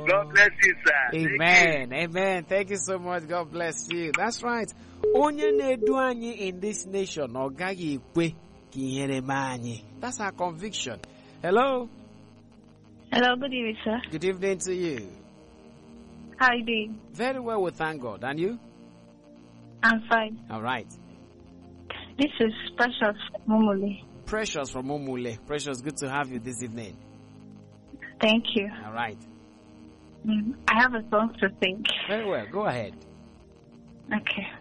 God bless you, sir. Amen. Amen. Thank you so much. God bless you. That's right. Onye na-edu anyị in this nation, ọ gaghị ekwe ka ihere mee anyị. That's our conviction. Hello. Hello, good evening, sir. Good evening to you. How are you doing? Very well, we thank God. And you? I'm fine. All right. This is Precious Mumuli. Precious from Omule. Precious, good to have you this evening. Thank you. All right. I have a song to sing. Very well. Go ahead. Okay.